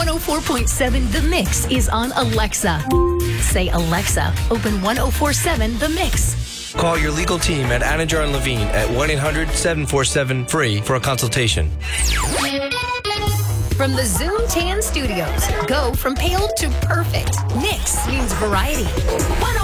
104.7 The Mix is on Alexa. Say, Alexa, open 104.7 The Mix. Call your legal team at Anajar and Levine at 1-800-747-FREE for a consultation. From the Zoom Tan Studios, go from pale to perfect. Mix means variety.